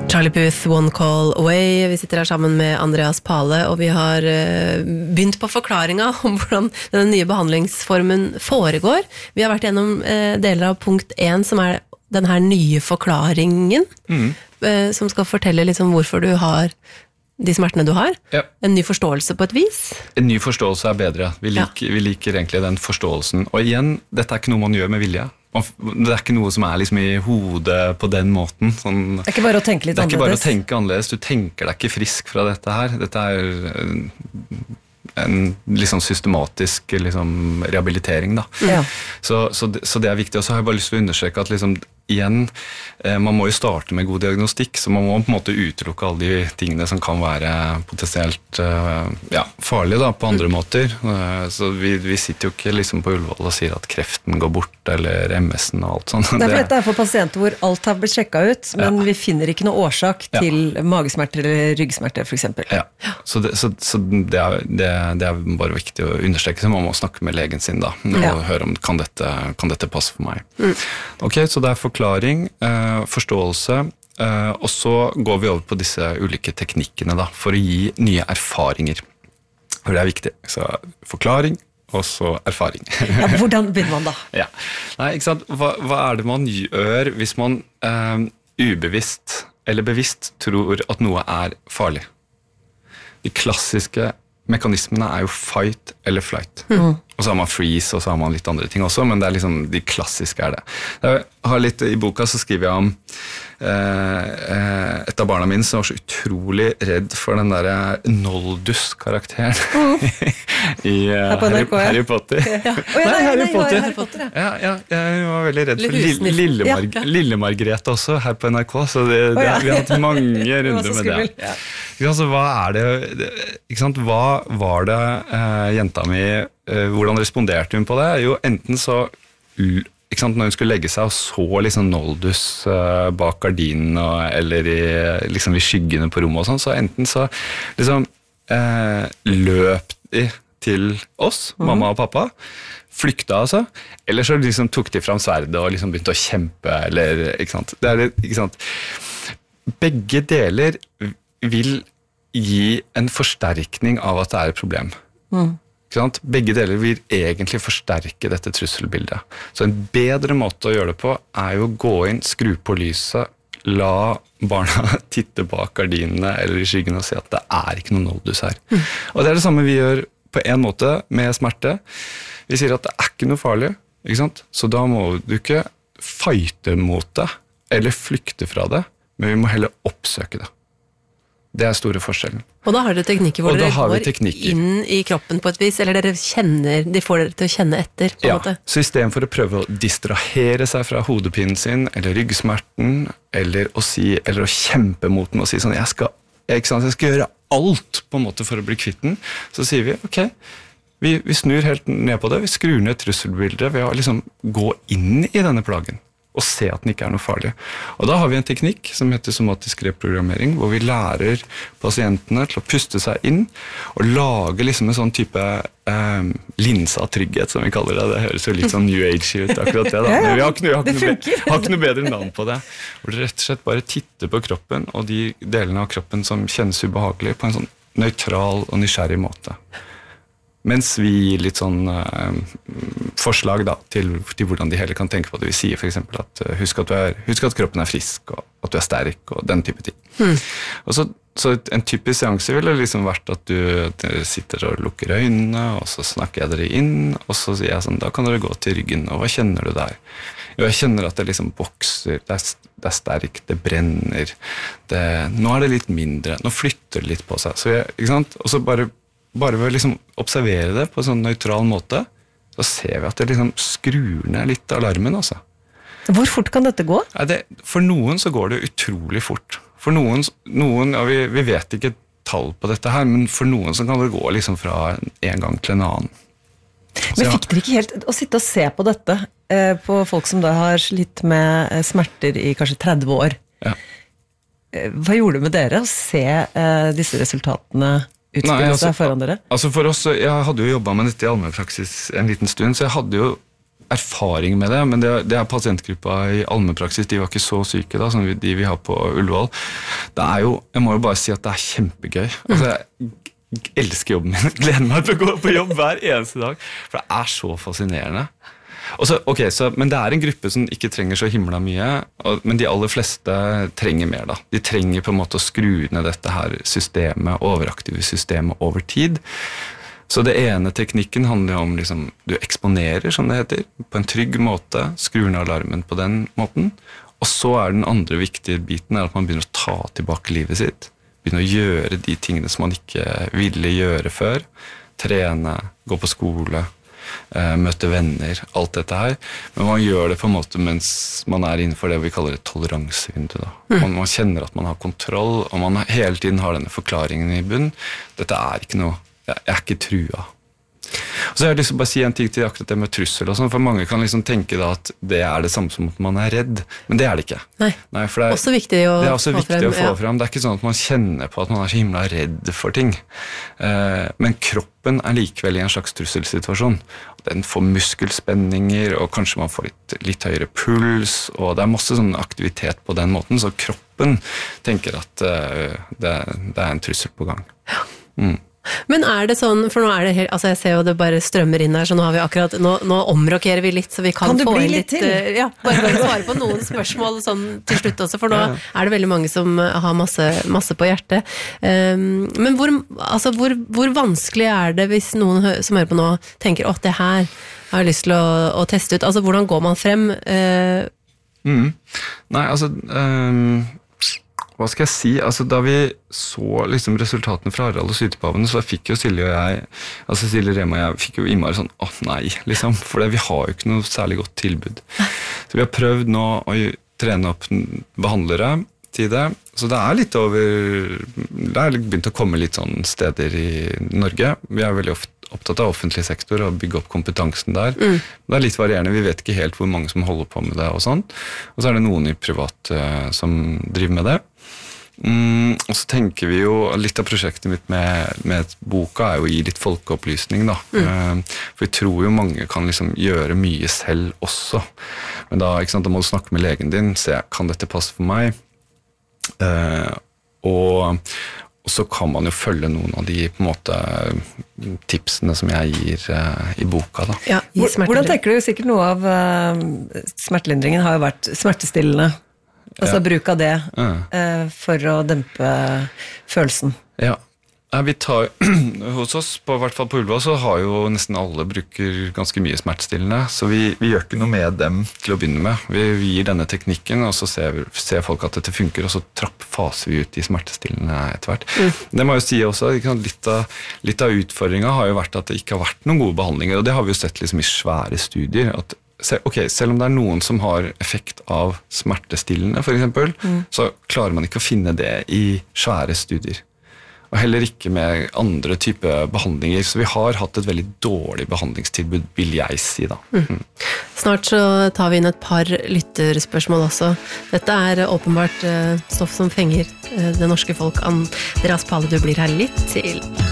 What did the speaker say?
Charlie Puth, One Call Away. Vi sitter her sammen med Andreas Pale, og vi har begynt på forklaringa om hvordan den nye behandlingsformen foregår. Vi har vært gjennom deler av punkt 1, som den her nye forklaringen, som skal fortelle liksom hvorfor du har de smertene du har. Ja. En ny forståelse på et vis. En ny forståelse bedre. Vi liker egentlig den forståelsen. Og igjen, dette ikke noe man gjør med vilje. Det ikke noe som liksom i hodet på den måten. Sånn, det ikke bare å tenke litt annerledes. Det ikke bare å tenke annerledes. Du tenker deg ikke frisk fra dette her. Dette en liksom systematisk liksom, rehabilitering. Da. Ja. Så det viktig. Og så har jeg bare lyst til å understreke at liksom, igjen, man må jo starte med god diagnostikk, så man må på en måte utelukke alle de tingene som kan være potensielt farlige da, på andre måter. Så vi sitter jo ikke liksom på Ullevål og sier at kreften går bort, eller MS-en og alt sånt. Dette for pasienter hvor alt har blitt sjekket ut, men vi finner ikke noe årsak til magesmerter eller ryggsmerter, for eksempel. Ja, så det bare viktig å understreke, så man må snakke med legen sin da, og høre om kan dette passe for meg. Ok, så det forklaring, forståelse, og så går vi over på disse ulike teknikkene da, for å gi nye erfaringer. Og det viktig. Så forklaring, og så erfaring. Hvordan begynner man da? Nei, ikke sant? Hva det man gjør hvis man ubevisst eller bevisst tror at noe farlig? De klassiske mekanismene jo fight eller flight. Og så har man freeze, og så har man litt andre ting også, men det liksom, de klassiske det. Jeg har litt, I boka så skriver jeg om et av barna mine som var så utrolig redd for den der Noldus-karakteren i Harry Potter. Harry Potter. Ja, jeg var veldig redd for Lille Margrethe også her på NRK, så vi har hatt mange runder med det. Så hva det, ikke sant, hva var det jenta mi, hvordan responderte hun på det? Jo, enten så, ikke sant, når hun skulle legge seg og så liksom Noldus bak gardinen eller liksom i skyggene på rommet og sånn, så enten så liksom løp de til oss, mamma og pappa, flykta altså, eller så liksom tok de fram sverdet og liksom begynte å kjempe, eller, ikke sant? Ikke sant? Begge deler vil gi en forsterkning av at det et problem. Begge deler vil egentlig forsterke dette trusselbildet. Så en bedre måte å gjøre det på jo å gå inn, skru på lyset, la barna titte bak gardinene eller i skyggen og si at det ikke noe Noldus her. Og det det samme vi gjør på en måte med smerte. Vi sier at det ikke noe farlig, ikke sant? Så da må du ikke fighte mot det eller flykte fra det, men vi må heller oppsøke det. Det store forskjellen. Og da har dere teknikker hvor dere går inn i kroppen på et vis, eller de får dere til å kjenne etter på en måte. Så i stedet for å prøve å distrahere seg fra hodepinen sin, eller ryggsmerten, eller å kjempe mot den og si sånn, jeg skal gjøre alt på en måte for å bli kvitt den, så sier vi, ok, vi snur helt ned på det, vi skrur ned trusselbildet ved å liksom gå inn i denne plagen. Og se at den ikke noe farlig. Og da har vi en teknikk som heter somatisk reprogrammering, hvor vi lærer pasientene til å puste seg inn og lage liksom en sånn type linse av trygghet, som vi kaller det. Det høres jo litt sånn New Age ut, akkurat det da. Men vi har ikke noe bedre navn på det. Hvor du rett og slett bare titter på kroppen, og de delene av kroppen som kjennes ubehagelig, på en sånn nøytral og nysgjerrig måte. Mens vi gir litt sånn forslag da, til hvordan de heller kan tenke på det. Vi sier for eksempel at husk at kroppen frisk, og at du sterk, og den type ting. Og så en typisk seanse ville liksom vært at du sitter og lukker øynene, og så snakker jeg dere inn, og så sier jeg sånn, da kan dere gå til ryggen, og hva kjenner du der? Jo, jeg kjenner at det liksom vokser, det sterkt, det brenner, nå det litt mindre, nå flytter det litt på seg. Så ikke sant? Og så bare ved å liksom observere det på en sånn nøytral måte, så ser vi at det liksom skrur ned litt alarmen, altså. Hvor fort kan dette gå? For noen så går det utrolig fort. For noen vi vet ikke tall på dette her, men for noen så kan det gå liksom fra en gang til en annen. Men fikk dere ikke helt å sitte og se på dette på folk som da har slitt med smerter i kanskje 30 år? Ja. Hva gjorde det med dere å se disse resultatene utspille seg foran dere? Altså for oss, jeg hadde jo jobbet med dette i allmennpraksis en liten stund, så jeg hadde jo erfaring med det, men det pasientgruppa i allmennpraksis, de var ikke så syke da, som de vi har på Ullevål. Det jo, jeg må jo bare si at det kjempegøy. Altså, jeg elsker jobben min, gleder meg til å gå på jobb hver eneste dag, for det så fascinerende. Men det en gruppe som ikke trenger så himla mye, men de aller fleste trenger mer da. De trenger på en måte å skru ned dette her systemet, overaktive systemet over tid. Så det ene teknikken handler om liksom, du eksponerer, som det heter, på en trygg måte, skrur ned alarmen på den måten, og så den andre viktige biten at man begynner å ta tilbake livet sitt, begynner å gjøre de tingene som man ikke ville gjøre før, trene, gå på skole, møte venner, alt dette her. Men man gjør det på en måte mens man innenfor det vi kaller et toleransevindu. Man kjenner at man har kontroll, og man hele tiden har denne forklaringen i bunn. Dette ikke noe, jeg ikke trua. Og så har jeg lyst til å bare si en ting til akkurat det med trussel og sånn, for mange kan liksom tenke da at det det samme som at man redd, men det det ikke. Nei, for det også viktig å få frem. Det ikke sånn at man kjenner på at man så himla redd for ting. Men kroppen likevel i en slags trusselsituasjon. Den får muskelspenninger, og kanskje man får litt høyere puls, og det masse sånn aktivitet på den måten, så kroppen tenker at det en trussel på gang. Ja. Men det sånn, for nå det helt, altså jeg ser jo det bare strømmer inn her, så nå har vi akkurat, nå omrokerer vi litt, så vi kan få inn litt ja, bare svare på noen spørsmål sånn til slutt også, for nå det veldig mange som har masse på hjertet. Men hvor vanskelig det hvis noen som hører på nå tenker, det her har jeg lyst til å teste ut, altså hvordan går man frem? Nei, altså hva skal jeg si? Altså, da vi så liksom resultatene fra Harald og Sytepavene, så fikk jo Silje og jeg, altså Silje Rem og jeg, fikk jo innmari sånn, nei, liksom, for vi har jo ikke noe særlig godt tilbud. Så vi har prøvd nå å trene opp behandlere til det, så det litt over, det begynt å komme litt sånn steder i Norge. Vi veldig opptatt av offentlig sektor og bygge opp kompetansen der. Det litt varierende, vi vet ikke helt hvor mange som holder på med det og sånn. Og så det noen i privat som driver med det. Og så tenker vi jo, litt av prosjektet mitt med boka jo å gi litt folkeopplysning da. For vi tror jo mange kan liksom gjøre mye selv også. Men da, ikke sant, da må du snakke med legen din, se, kan dette passe for meg? Og så kan man jo følge noen av de på en måte tipsene som jeg gir i boka da. Ja, hvordan tenker du? Sikkert noe av smertelindringen har jo vært smertestillende. Altså bruk av det for å dempe følelsen. Ja, vi tar hos oss, i hvert fall på Ullevål, så har jo nesten alle bruker ganske mye smertestillende, så vi gjør ikke noe med dem til å begynne med. Vi gir denne teknikken, og så ser folk at dette funker, og så faser vi ut de smertestillende etter hvert. Det må jeg jo si også, litt av utfordringen har jo vært at det ikke har vært noen gode behandlinger, og det har vi jo sett liksom i svære studier, at selv om det noen som har effekt av smertestillende, for eksempel, så klarer man ikke å finne det i svære studier. Og heller ikke med andre typer behandlinger, så vi har hatt et veldig dårlig behandlingstilbud, vil jeg si da. Snart så tar vi inn et par lytterspørsmål også. Dette åpenbart stoff som fenger det norske folk. Andreas Pahle, du blir her litt til.